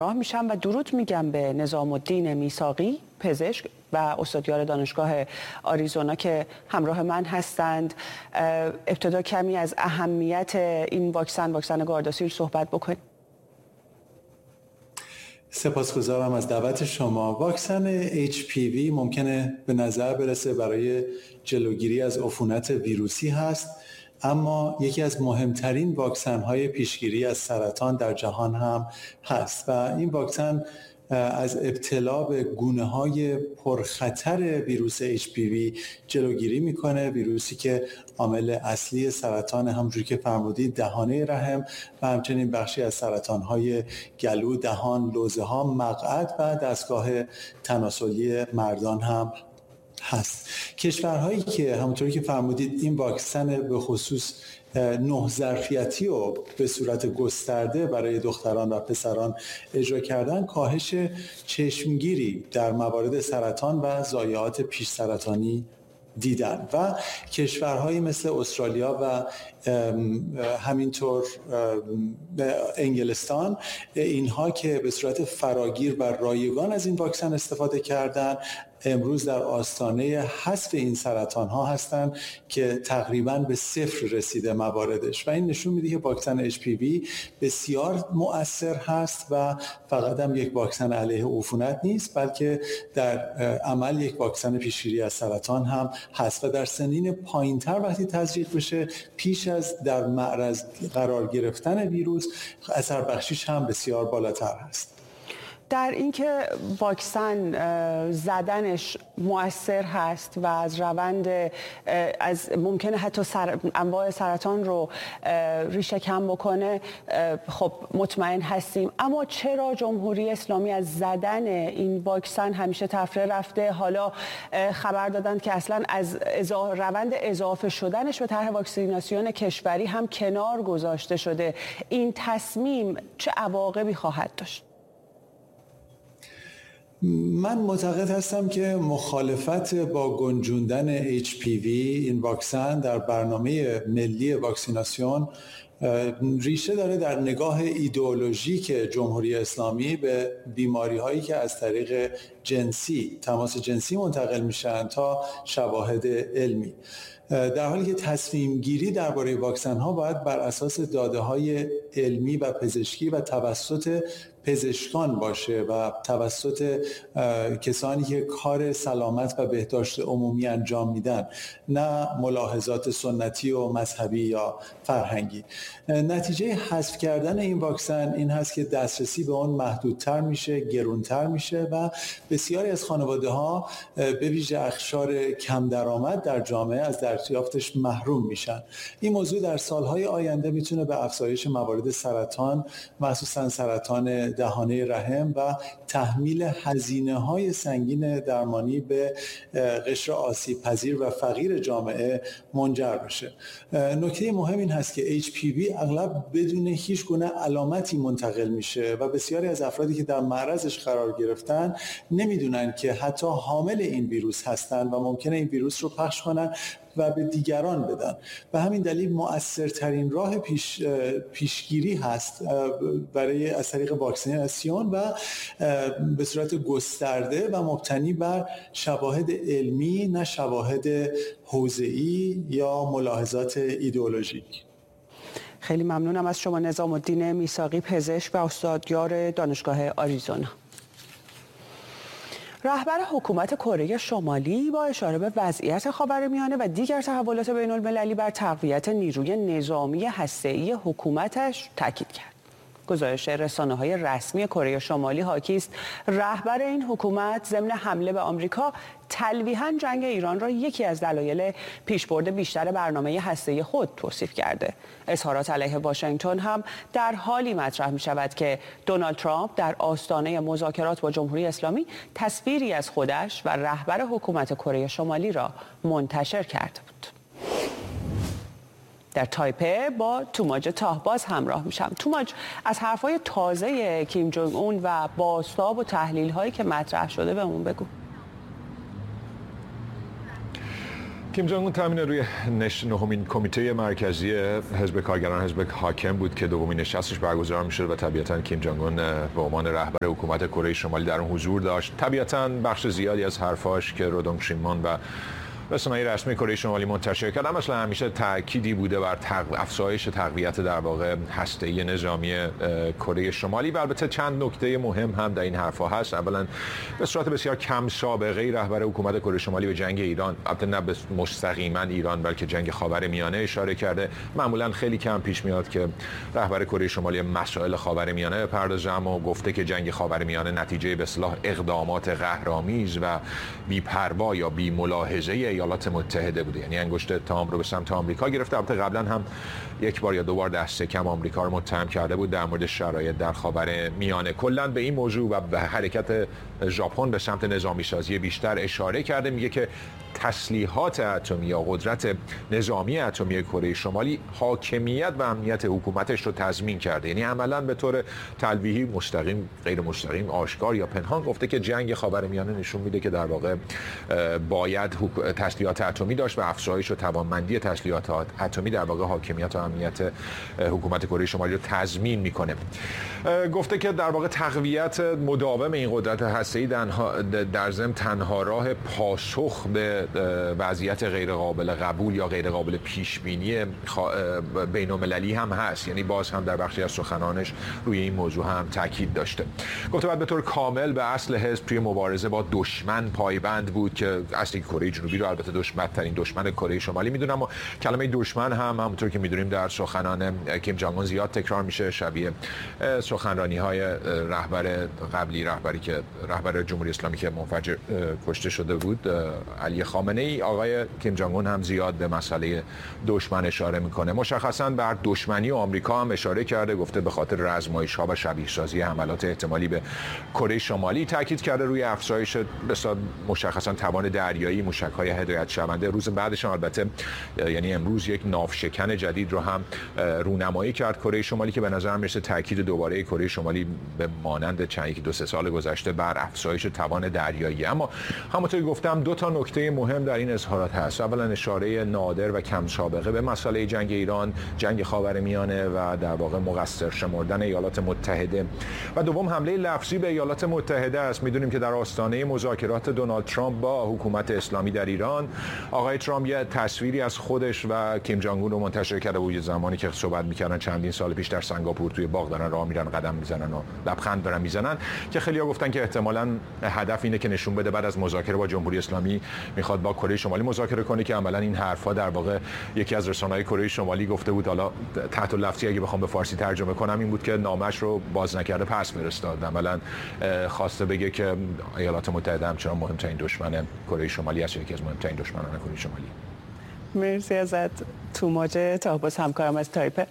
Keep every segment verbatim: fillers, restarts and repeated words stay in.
راه میشم و درود میگم به نظام الدین میثاقی، پزشک و استادیار دانشگاه آریزونا که همراه من هستند. ابتدا کمی از اهمیت این واکسن واکسن گارداسیل صحبت بکنید. سپاسگزارم از دعوت شما. واکسن اچ پی وی ممکنه به نظر برسه برای جلوگیری از عفونت ویروسی هست، اما یکی از مهمترین واکسن‌های پیشگیری از سرطان در جهان هم هست و این واکسن از ابتلا به گونه‌های پرخطر ویروس اچ پی وی جلوگیری میکنه، ویروسی که عامل اصلی سرطان همونجوری که فرمودید دهانه رحم و همچنین بخشی از سرطان‌های گلو، دهان، لوزه‌ها، مقعد و دستگاه تناسلی مردان هم هست. کشورهایی که همونطوری که فرمودید این واکسن به خصوص نه ظرفیتی رو به صورت گسترده برای دختران و پسران اجرا کردن، کاهش چشمگیری در موارد سرطان و ضایعات پیش سرطانی دیدن و کشورهایی مثل استرالیا و همینطور انگلستان، اینها که به صورت فراگیر و رایگان از این واکسن استفاده کردن، امروز در آستانه حذف این سرطان ها هستند که تقریباً به صفر رسیده مواردش و این نشون میده که واکسن اچ پی وی بسیار مؤثر هست و فقط هم یک واکسن علیه عفونت نیست، بلکه در عمل یک واکسن پیشگیری از سرطان هم هست و در سنین پایین‌تر وقتی تزریق بشه پیش از در معرض قرار گرفتن ویروس، اثر بخشیش هم بسیار بالاتر هست. در اینکه واکسن زدنش مؤثر هست و از روند از ممکنه حتی سر انواع سرطان رو ریشه کم بکنه، خب مطمئن هستیم، اما چرا جمهوری اسلامی از زدن این واکسن همیشه تفره رفته؟ حالا خبر دادند که اصلا از ازا... روند اضافه شدنش به طرح واکسیناسیون کشوری هم کنار گذاشته شده. این تصمیم چه عواقبی خواهد داشت؟ من معتقد هستم که مخالفت با گنجوندن اچ پی وی این واکسن در برنامه ملی واکسیناسیون ریشه داره در نگاه ایدئولوژیک جمهوری اسلامی به بیماری هایی که از طریق جنسی، تماس جنسی منتقل میشن تا شواهد علمی، در حالی که تصمیم گیری درباره واکسن ها باید بر اساس داده های علمی و پزشکی و توسط پزشکان باشه و توسط کسانی که کار سلامت و بهداشت عمومی انجام میدن، نه ملاحظات سنتی و مذهبی یا فرهنگی. نتیجه حذف کردن این واکسن این هست که دسترسی به اون محدودتر میشه، گرونتر میشه و بسیاری از خانواده ها به ویژه اقشار کم درآمد در جامعه از دریافتش محروم میشن. این موضوع در سالهای آینده میتونه به افزایش موارد سرطان، مخصوصا سرطان دهانه رحم و تحمیل هزینه‌های سنگین درمانی به قشر آسیب پذیر و فقیر جامعه منجر بشه. نکته مهم این هست که اچ پی وی اغلب بدون هیچ گونه علامتی منتقل میشه و بسیاری از افرادی که در معرضش قرار گرفتن نمیدونن که حتی حامل این ویروس هستن و ممکنه این ویروس رو پخش کنن و به دیگران بدن. به همین دلیل مؤثرترین راه پیش پیشگیری هست برای از طریق واکسیناسیون و به صورت گسترده و مبتنی بر شواهد علمی، نه شواهد حوزه‌ای یا ملاحظات ایدئولوژیک. خیلی ممنونم از شما نظام الدین میثاقی، پزشک و استادیار دانشگاه آریزونا. رهبر حکومت کره شمالی با اشاره به وضعیت خاورمیانه و دیگر تحولات بین المللی بر تقویت نیروی نظامی هسته‌ای حکومتش تاکید کرد. گزارش رسانه‌های رسمی کره شمالی حاکی است رهبر این حکومت ضمن حمله به آمریکا تلویحاً جنگ ایران را یکی از دلایل پیشبرد بیشتر برنامه هسته‌ای خود توصیف کرده. اظهارات علیه واشنگتن هم در حالی مطرح می شود که دونالد ترامپ در آستانه مذاکرات با جمهوری اسلامی تصویری از خودش و رهبر حکومت کره شمالی را منتشر کرده بود. در تایپه با توماج تاهباز همراه میشم. توماج، از حرفای تازه کیم جونگ اون و بازتاب و تحلیل هایی که مطرح شده بهمون بگو. کیم جانگ اون تامین روی نش نهمین کمیته مرکزی حزب کارگران حزب حاکم بود که دومین نشستش برگزار می‌شد و طبیعتاً کیم جانگ اون به عنوان رهبر حکومت کره شمالی در اون حضور داشت. طبیعتاً بخش زیادی از حرفاش که رو دونگ شینمون و رسانه‌های رسمی کره شمالی منتشر کردن مثلا همیشه تأکیدی بوده بر تق... افزایش تقویت در واقع هسته‌ای نظامی کره شمالی و البته چند نکته مهم هم در این حرف‌ها هست. اولا به صورت بسیار کم سابقه رهبر حکومت کره شمالی به جنگ ایران، البته نه مستقیما ایران بلکه جنگ خاورمیانه اشاره کرده. معمولا خیلی کم پیش میاد که رهبر کره شمالی مسائل خاورمیانه بپردازه، اما گفته که جنگ خاورمیانه نتیجه به اصطلاح اقدامات قهرآمیز و بی‌پروا یا بی‌ملاحظه ایالات متحده بوده، یعنی انگشت اتهام رو به سمت آمریکا گرفته. البته قبلا هم یک بار یا دو بار دست کم آمریکا رو متهم کرده بود در مورد شرایط در خاورمیانه. کلا به این موضوع و به حرکت ژاپن به سمت نظامی سازی بیشتر اشاره کرده. میگه که تسلیحات اتمی یا قدرت نظامی اتمی کره شمالی حاکمیت و امنیت حکومتش رو تضمین کرده، یعنی عملاً به طور تلویحی، مستقیم، غیر مستقیم، آشکار یا پنهان گفته که جنگ خاورمیانه نشون میده که در واقع باید تسلیحات اتمی داشت و افزایش و توانمندی تسلیحات اتمی در واقع حاکمیت و امنیت حکومت کره شمالی رو تضمین میکنه. گفته که در واقع تقویت مداوم این قدرت هسته‌ای در ضمن تنها راه پاسخ به وضعیت غیر قابل قبول یا غیر قابل پیش بینی بین‌المللی هم هست، یعنی باز هم در بخشی از سخنانش روی این موضوع هم تاکید داشته. گفته بعد به طور کامل به اصل حزب توی مبارزه با دشمن پایبند بود که اصلی کره جنوبی رو البته دشمن ترین دشمن کره شمالی میدونه، اما کلمه دشمن هم همونطور که میدونیم در سخنان کیم جانگ اون زیاد تکرار میشه، شبیه سخنرانی‌های رهبر قبلی رهبری که رهبر جمهوری اسلامی که منفجر کشته شده بود علی خامنه ای. آقای کیم جانگ اون هم زیاد به مسئله دشمن اشاره میکنه. مشخصاً بر دشمنی آمریکا هم اشاره کرده، گفته به خاطر رزمایش‌ها و شبیه سازی حملات احتمالی به کره شمالی تاکید کرده روی افزایش بسیار مشخصاً توان دریایی موشک‌های هدایت شونده. روز بعدش البته یعنی امروز یک ناوشکن جدید رو هم رونمایی کرد کره شمالی که به نظر میرسه تاکید دوباره کره شمالی به مانند چند یک دو سه سال گذشته بر افزایش توان دریایی. اما همونطور گفتم دو تا نکته مهم در این اظهارات هست. اولا اشاره نادر و کم سابقه به مسئله جنگ ایران، جنگ خاورمیانه و در واقع مقصر شمردن ایالات متحده و دوم حمله لفظی به ایالات متحده است. میدونیم که در آستانه مذاکرات دونالد ترامپ با حکومت اسلامی در ایران آقای ترامپ یه تصویری از خودش و کیم جانگ اون رو منتشر کرده بود زمانی که صحبت می‌کردن چندین سال پیش در سنگاپور توی باغ دارن راه میرن، قدم میزنن و لبخند دارن میزنن، که خیلی‌ها گفتن که احتمالاً هدف اینه که نشون بده بعد از مذاکره با جمهوری اسلامی میخواد با کره شمالی مذاکره کنه، که عملاً این حرفا در واقع یکی از رسانه‌های کره شمالی گفته بود، حالا تحت لفظی اگه بخوام به فارسی ترجمه کنم این بود که نامش رو باز نکرده پس فرستاد. عملاً خواسته بگه که ایالات متحده همچنان مهمترین دشمن کره شمالی است، یکی از مهمترین دشمنان کره شمالی. مرسی ازت توماج تاهباز، همکارم از تایپه.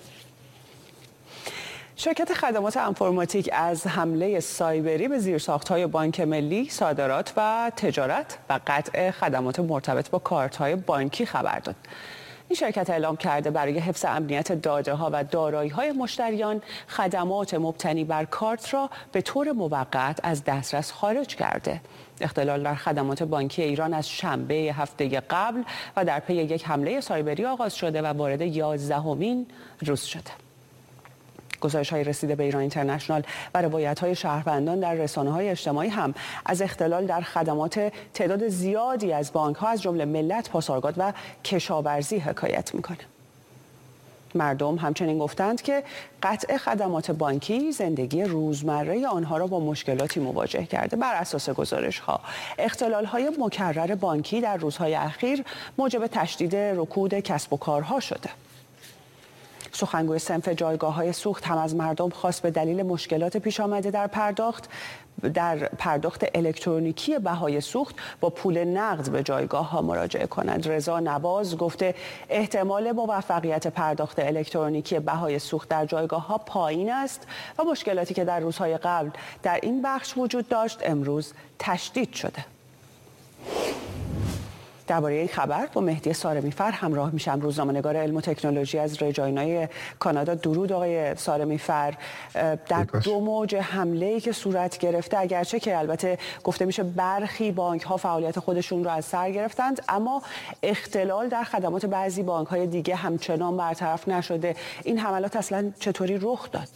شرکت خدمات انفرماتیک از حمله سایبری به زیرساخت‌های بانک ملی، صادرات و تجارت و قطع خدمات مرتبط با کارت‌های بانکی خبر داد. این شرکت اعلام کرده برای حفظ امنیت داده‌ها و دارایی‌های مشتریان خدمات مبتنی بر کارت را به طور موقت از دسترس خارج کرده. اختلال در خدمات بانکی ایران از شنبه هفته قبل و در پی یک حمله سایبری آغاز شده و وارد یازدهمین روز شده. گزارش‌های رسیده به ایران اینترنشنال و روایت‌های شهروندان در رسانه‌های اجتماعی هم از اختلال در خدمات تعداد زیادی از بانک‌ها از جمله ملت، پاسارگاد و کشاورزی حکایت می‌کنه. مردم همچنین گفتند که قطع خدمات بانکی زندگی روزمره آنها را با مشکلاتی مواجه کرده. بر اساس گزارش‌ها، اختلال‌های مکرر بانکی در روزهای اخیر موجب تشدید رکود کسب و کارها شده. سخنگوی صنف جایگاه‌های سوخت هم از مردم خواست به دلیل مشکلات پیش آمده در پرداخت در پرداخت الکترونیکی بهای سوخت با پول نقد به جایگاه‌ها مراجعه کنند. رضا نواز گفته احتمال موفقیت پرداخت الکترونیکی بهای سوخت در جایگاه‌ها پایین است و مشکلاتی که در روزهای قبل در این بخش وجود داشت امروز تشدید شده. درباره این خبر با مهدی سارمی فر همراه میشم، روزنامه‌نگار علم و تکنولوژی از رجاینای کانادا. درود آقای سارمی فر. در دو موج حمله‌ای که صورت گرفته، اگرچه که البته گفته میشه برخی بانک‌ها فعالیت خودشون رو از سر گرفتند، اما اختلال در خدمات بعضی بانک‌های دیگه همچنان برطرف نشده. این حملات اصلا چطوری رخ داد؟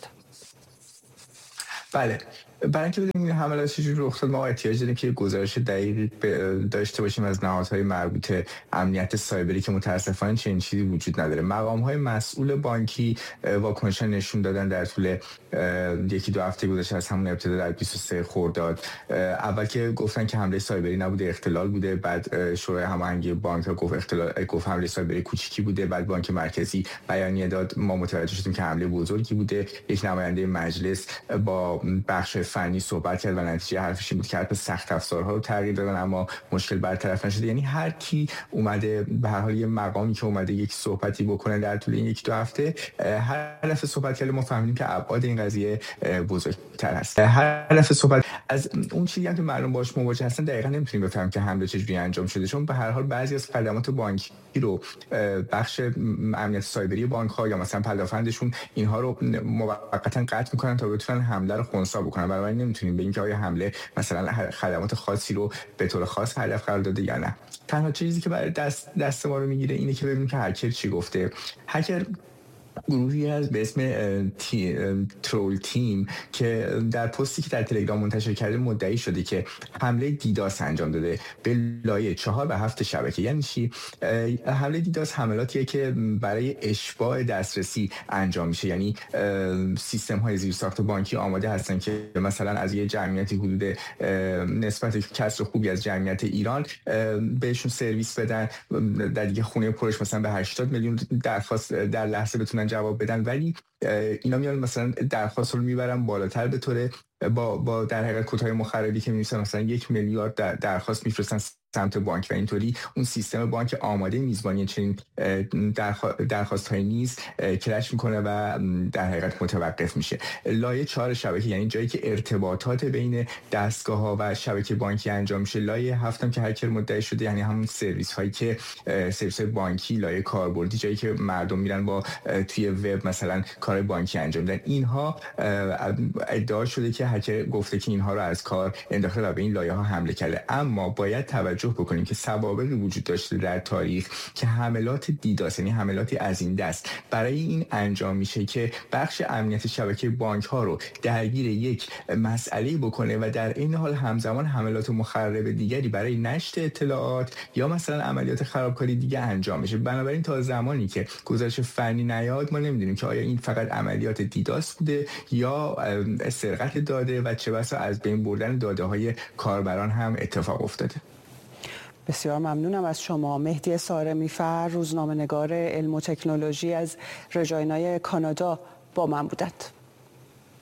بله، برای اینکه بدونیم این حملات چجوری رخ داد، ما احتیاج داریم که گزارش دقیقی داشته باشیم از نهادهای مربوطه امنیت سایبری که متاسفانه چنین چیزی وجود نداره. مقام‌های مسئول بانکی واکنش نشون دادن در طول یکی دو هفته گذشته از همون ابتدا در بیست و سوم خرداد. اول که گفتن که حمله سایبری نبوده، اختلال بوده، بعد شورای هماهنگی بانک‌ها گفت اختلال گفت حمله سایبری کوچیکی بوده، بعد بانک مرکزی بیانیه داد. ما متوجه شدیم که حمله بزرگی بوده. یک نماینده مجلس با بخش فنی صحبت کرد و نتیجه حرفش این بود که حتی سخت افزارها رو تغییر دادن اما مشکل برطرف نشده. یعنی هر کی اومده به هر حال یه مقامی که اومده یک صحبتی بکنه در طول این یک دو هفته، هر دفعه صحبت کرده ما فهمیدیم که ابعاد این قضیه بزرگتر است. هر دفعه صحبت از اون چیزی هم که مردم باهاش مواجه هستن دقیقاً نمیتونیم بفهمیم که حمله چجوری انجام شده، چون به هر حال بعضی از خدمات بانکی رو بخش امنیت سایبری بانک‌ها یا مثلا پدافندشون اینها رو موقتا قطع میکنن تا بتونن حمله رو خنثی بکنن. برای نمیتونیم به اینکه آیا حمله مثلا خدمات خاصی رو به طور خاص هدف قرار داده یا نه. تنها چیزی که برای دست دست ما رو میگیره اینه که ببینیم که هکر چی گفته. هکر گروهی از به اسم تی، ترول تیم که در پستی که در تلگرام منتشر کرده مدعی شده که حمله دیداس انجام داده به لایه چهار و هفت شبکه. یعنی چی؟ حمله دیداس حملاتیه که برای اشباع دسترسی انجام میشه. یعنی سیستم های زیرساخت بانکی آماده هستن که مثلا از یه جمعیتی حدود نسبت کسر خوبی از جمعیت ایران بهشون سرویس بدن، در دیگه خونه پرش مثلا به هشتاد میلیون درخواست در لحظه بتونن جواب بدن، ولی اینا میان مثلا درخواست رو میبرن بالاتر به طور با با در حقیقت کدهای مخربی که می‌نویسن مثلا یک میلیارد در درخواست میفرستن سمت بانک و اینطوری اون سیستم بانک آماده میزبانی چنین درخواست های نیز کرش میکنه و در حقیقت متوقف میشه. لایه چهار شبکه یعنی جایی که ارتباطات بین دستگاه ها و شبکه بانکی انجام میشه. لایه هفتم که هکر مدعی شده یعنی همون سرویس هایی که سرویس های بانکی، لایه کاربردی، جایی که مردم میرن با توی وب مثلا کار بانکی انجام میدن. اینها ادعا شده که هکر گفته که اینها رو از کار انداخته و به این لایه ها حمله کرده. اما باید توجه بکنیم که سوابقی وجود داشته در تاریخ که حملات دیداس یعنی حملاتی از این دست برای این انجام میشه که بخش امنیت شبکه بانک ها رو درگیر یک مسئله بکنه و در این حال همزمان حملات مخرب دیگری برای نشر اطلاعات یا مثلا عملیات خرابکاری دیگه انجام میشه. بنابراین تا زمانی که گزارش فنی نیاد ما نمیدونیم که آیا این فقط عملیات دیداس بوده یا سرقت داده و چه بسا از بین بردن داده های کاربران هم اتفاق افتاده. بسیار ممنونم از شما. مهدی سارمی فر، روزنامه‌نگار علم و تکنولوژی از رجاینای کانادا با من بودند.